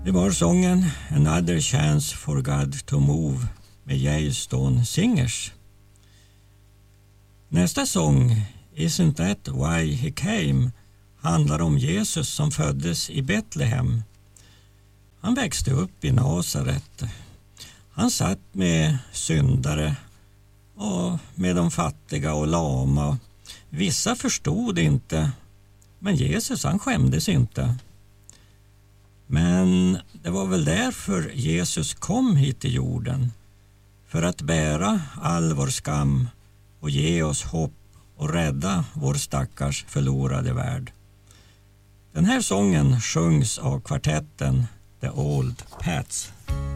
Det var sången Another Chance for God to Move med Yale Stone Singers. Nästa sång, Isn't That Why He Came, handlar om Jesus som föddes i Betlehem. Han växte upp i Nasaret. Han satt med syndare och med de fattiga och lama. Vissa förstod inte, men Jesus han skämdes inte. Men det var väl därför Jesus kom hit till jorden. För att bära all vår skam och ge oss hopp och rädda vår stackars förlorade värld. Den här sången sjungs av kvartetten The Old Pats.